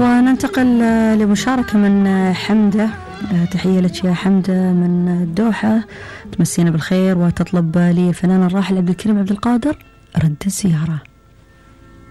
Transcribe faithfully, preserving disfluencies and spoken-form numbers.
وننتقل لمشاركة من حمدة. تحية لك يا حمدة من الدوحة، تمسينا بالخير وتطلب لي الفنان الراحل عبد الكريم عبد القادر رد الزيارة.